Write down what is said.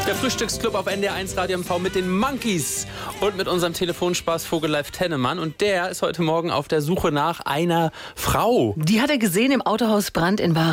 Der Frühstücksclub auf NDR1 Radio MV mit den Monkeys und mit unserem Telefonspaß Vogelleif Tennemann. Und der ist heute Morgen auf der Suche nach einer Frau. Die hat er gesehen im Autohaus Brand in Waren.